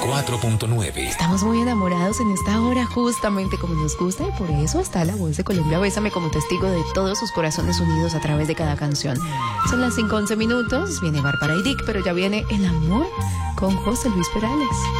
94.9. Estamos muy enamorados en esta hora, justamente como nos gusta, y por eso está la voz de Colombia Bésame como testigo de todos sus corazones unidos a través de cada canción. Son las 5:11, viene Bárbara y Dick, pero ya viene El Amor con José Luis Perales.